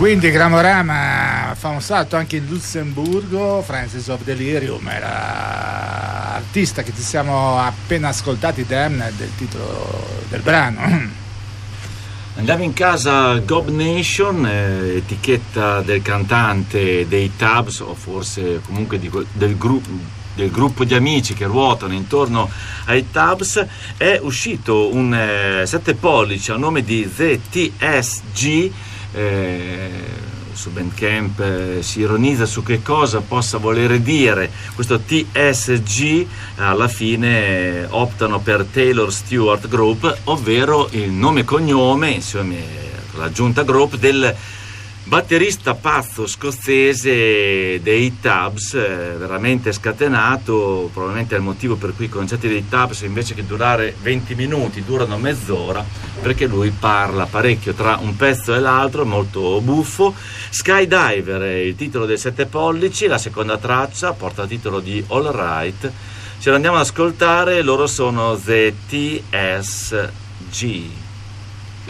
Quindi Gramorama fa un salto anche in Lussemburgo. Francis of Delirium era artista che ci siamo appena ascoltati, Damned, del titolo del brano. Andiamo in casa Gob Nation, etichetta del cantante dei Tubbs, o forse comunque del gruppo di amici che ruotano intorno ai Tubbs. È uscito un 7 pollici a nome di The TSG. Su Bandcamp si ironizza su che cosa possa voler dire questo TSG. Alla fine optano per Taylor Stewart Group, ovvero il nome e cognome insieme all'aggiunta Group del batterista pazzo scozzese dei Tubbs, veramente scatenato. Probabilmente è il motivo per cui i concerti dei Tubbs, invece che durare 20 minuti, durano mezz'ora, perché lui parla parecchio tra un pezzo e l'altro, molto buffo. Skydiver è il titolo del 7 pollici, la seconda traccia porta il titolo di All Right. Ce l'andiamo ad ascoltare, loro sono The TSG.